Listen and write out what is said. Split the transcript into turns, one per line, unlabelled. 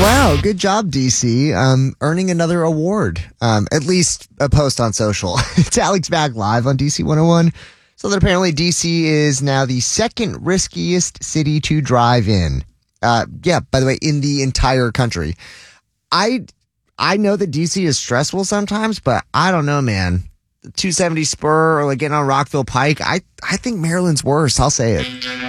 Wow, good job, DC. Earning another award. At least a post on social. It's Alex back live on DC 101. So that apparently DC is now the second riskiest city to drive in. Yeah, by the way, in the entire country. I know that DC is stressful sometimes, but I don't know, man. The 270 spur or like getting on Rockville Pike, I think Maryland's worse. I'll say it.